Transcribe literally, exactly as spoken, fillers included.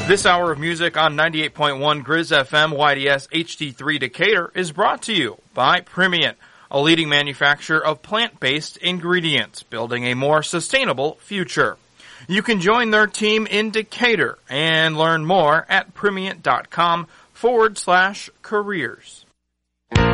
This hour of music on ninety-eight point one Grizz F M Y D S H D three Decatur is brought to you by Primient, a leading manufacturer of plant-based ingredients, building a more sustainable future. You can join their team in Decatur and learn more at primient.com forward slash careers.